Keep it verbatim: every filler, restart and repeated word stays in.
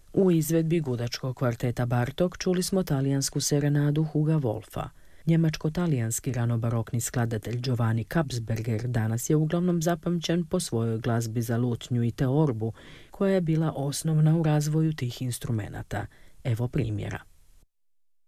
U izvedbi gudačkog kvarteta Bartok čuli smo talijansku serenadu Huga Wolfa. Njemačko-talijanski ranobarokni skladatelj Giovanni Kapsberger danas je uglavnom zapamćen po svojoj glazbi za lutnju i teorbu, koja je bila osnovna u razvoju tih instrumenata. Evo primjera.